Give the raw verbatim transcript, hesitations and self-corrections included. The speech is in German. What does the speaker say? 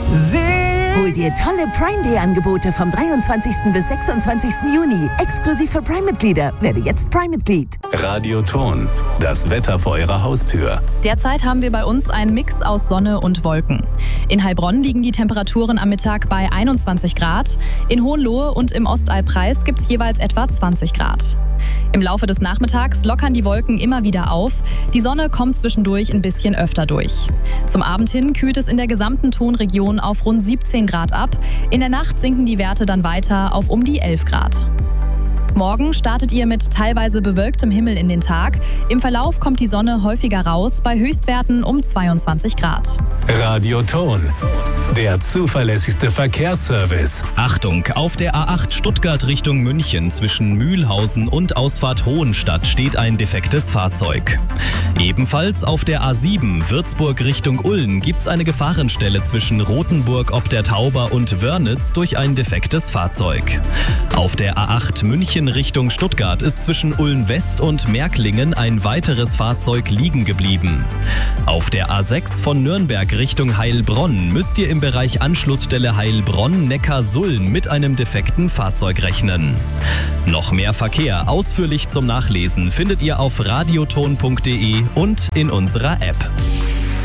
Hol dir tolle Prime-Day-Angebote vom dreiundzwanzigsten bis sechsundzwanzigsten Juni. Exklusiv für Prime-Mitglieder. Werde jetzt Prime-Mitglied. Radio Ton. Das Wetter vor Ihrer Haustür. Derzeit haben wir bei uns einen Mix aus Sonne und Wolken. In Heilbronn liegen die Temperaturen am Mittag bei einundzwanzig Grad. In Hohenlohe und im Ostallpreis gibt es jeweils etwa zwanzig Grad. Im Laufe des Nachmittags lockern die Wolken immer wieder auf. Die Sonne kommt zwischendurch ein bisschen öfter durch. Zum Abend hin kühlt es in der gesamten Tonregion auf rund siebzehn Grad ab. In der Nacht sinken die Werte dann weiter auf um die elf Grad. Morgen startet ihr mit teilweise bewölktem Himmel in den Tag. Im Verlauf kommt die Sonne häufiger raus, bei Höchstwerten um zweiundzwanzig Grad. Radio Ton. Der zuverlässigste Verkehrsservice. Achtung, auf der A acht Stuttgart Richtung München zwischen Mühlhausen und Ausfahrt Hohenstadt steht ein defektes Fahrzeug. Ebenfalls auf der A sieben Würzburg Richtung Ulm gibt es eine Gefahrenstelle zwischen Rothenburg ob der Tauber und Wörnitz durch ein defektes Fahrzeug. Auf der A acht München Richtung Stuttgart ist zwischen Ulm West und Märklingen ein weiteres Fahrzeug liegen geblieben. Auf der A sechs von Nürnberg Richtung Heilbronn müsst ihr im Bereich Anschlussstelle Heilbronn-Neckar-Sulm mit einem defekten Fahrzeug rechnen. Noch mehr Verkehr ausführlich zum Nachlesen findet ihr auf radioton punkt de und in unserer App.